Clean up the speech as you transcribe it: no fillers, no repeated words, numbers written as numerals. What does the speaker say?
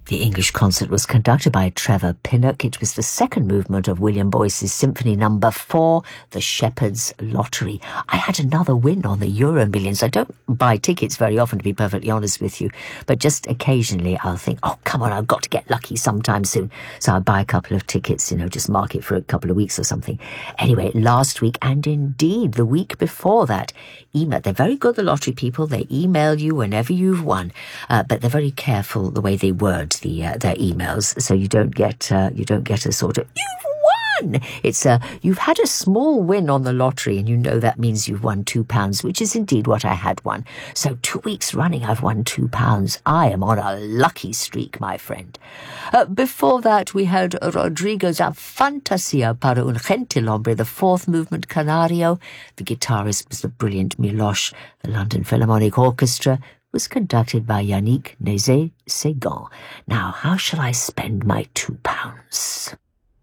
The English concert was conducted by Trevor Pinnock. It was the second movement of William Boyce's Symphony No. 4, The Shepherd's Lottery. I had another win on the Euro Millions. I don't buy tickets very often, to be perfectly honest with you, but just occasionally I'll think, oh, come on, I've got to get lucky sometime soon. So I'll buy a couple of tickets, just mark it for a couple of weeks or something. Anyway, last week, and indeed the week before that, they're very good, the lottery people. They email you whenever you've won, but they're very careful the way they word their emails, so you don't get a sort of "you've won." It's you've had a small win on the lottery, and that means you've won £2, which is indeed what I had won. So 2 weeks running, I've won £2. I am on a lucky streak, my friend. Before that, we had Rodrigo's A Fantasia para un Gentilhombre, the fourth movement Canario. The guitarist was the brilliant Miloš. The London Philharmonic Orchestra was conducted by Yannick Nézet-Séguin. Now, how shall I spend my £2?